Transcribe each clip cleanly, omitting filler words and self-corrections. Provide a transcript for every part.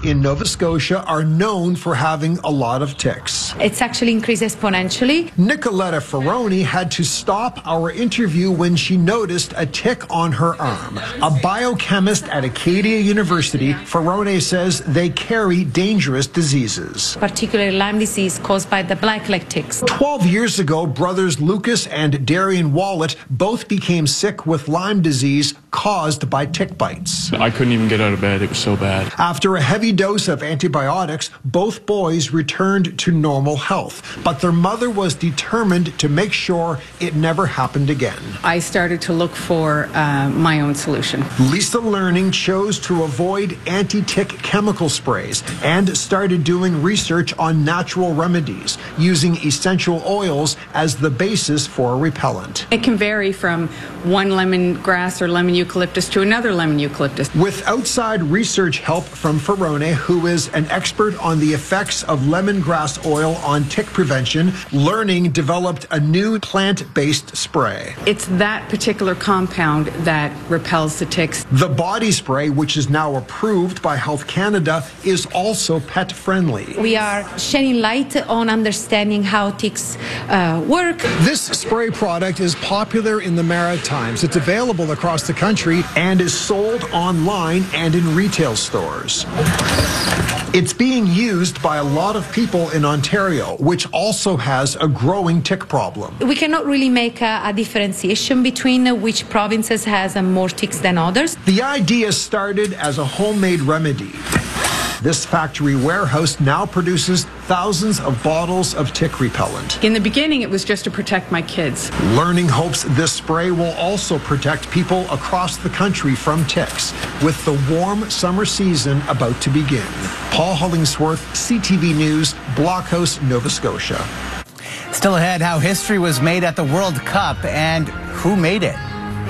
in Nova Scotia are known for having a lot of ticks. It's actually increased exponentially. Nicoletta Ferroni had to stop our interview when she noticed a tick on her arm. A biochemist at Acadia University, Ferroni says they carry dangerous diseases. Particularly Lyme disease caused by the blackleg ticks. 12 years ago, brothers Lucas and Darian Wallet both became sick with Lyme disease caused by tick bites. I couldn't even get out of bed. It was so bad. After a heavy dose of antibiotics, both boys returned to normal health. But their mother was determined to make sure it never happened again. I started to look for my own solution. Lisa Learning chose to avoid anti-tick chemical sprays and started doing research on natural remedies, using essential oils as the basis for a repellent. It can vary from one lemongrass or lemon eucalyptus to another lemon eucalyptus. With outside research help from Ferroni, who is an expert on the effects of lemongrass oil on tick prevention, Learning developed a new plant-based spray. It's that particular compound that repels the ticks. The body spray, which is now approved by Health Canada, is also pet-friendly. We are shedding light on understanding how ticks work. This spray product is popular in the Maritimes. It's available across the country and is sold online and in retail stores. It's being used by a lot of people in Ontario, which also has a growing tick problem. We cannot really make a differentiation between which provinces has more ticks than others. The idea started as a homemade remedy. This factory warehouse now produces thousands of bottles of tick repellent. In the beginning, it was just to protect my kids. Learning hopes this spray will also protect people across the country from ticks, with the warm summer season about to begin. Paul Hollingsworth, CTV News, Blockhouse, Nova Scotia. Still ahead, how history was made at the World Cup and who made it.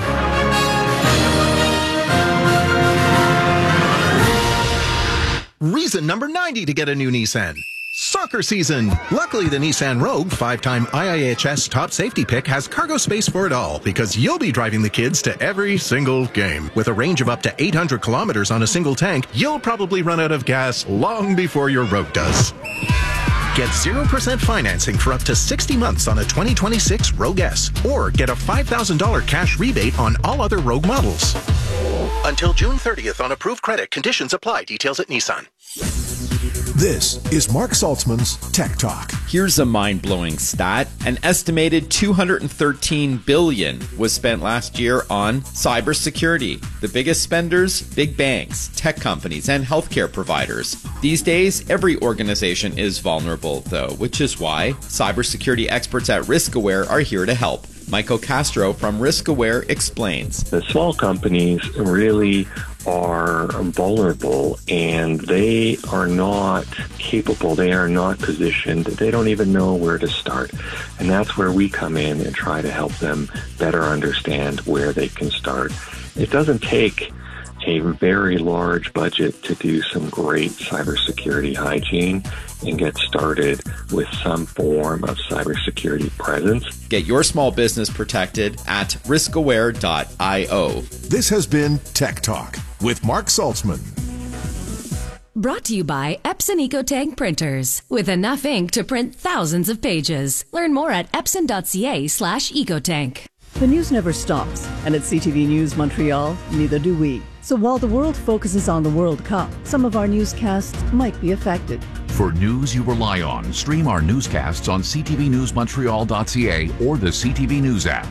Reason number 90 to get a new Nissan. Soccer season. Luckily, the Nissan Rogue, 5-time IIHS top safety pick, has cargo space for it all because you'll be driving the kids to every single game. With a range of up to 800 kilometers on a single tank, you'll probably run out of gas long before your Rogue does. Get 0% financing for up to 60 months on a 2026 Rogue S, or get a $5,000 cash rebate on all other Rogue models. Until June 30th on approved credit. Conditions apply. Details at Nissan. This is Mark Saltzman's Tech Talk. Here's a mind-blowing stat. An estimated $213 billion was spent last year on cybersecurity. The biggest spenders, big banks, tech companies, and healthcare providers. These days, every organization is vulnerable, though, which is why cybersecurity experts at RiskAware are here to help. Michael Castro from RiskAware explains. The small companies really are vulnerable and they are not capable, they are not positioned, they don't even know where to start. And that's where we come in and try to help them better understand where they can start. It doesn't take a very large budget to do some great cybersecurity hygiene and get started with some form of cybersecurity presence. Get your small business protected at riskaware.io. This has been Tech Talk with Mark Saltzman. Brought to you by Epson EcoTank printers. With enough ink to print thousands of pages. Learn more at epson.ca/ecotank. The news never stops, and at CTV News Montreal, neither do we. So while the world focuses on the World Cup, some of our newscasts might be affected. For news you rely on, stream our newscasts on ctvnewsmontreal.ca or the CTV News app.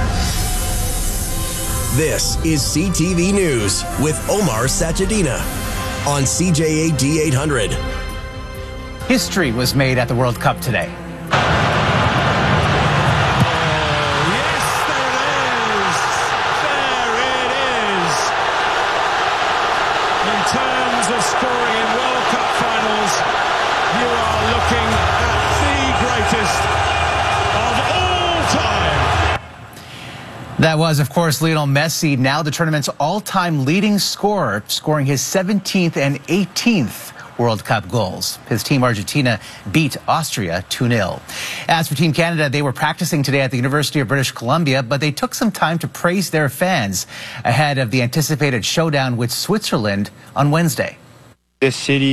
This is CTV News with Omar Sachedina on CJAD 800. History was made at the World Cup today. That was, of course, Lionel Messi, now the tournament's all-time leading scorer, scoring his 17th and 18th World Cup goals. His team, Argentina, beat Austria 2-0. As for Team Canada, they were practicing today at the University of British Columbia, but they took some time to praise their fans ahead of the anticipated showdown with Switzerland on Wednesday. This city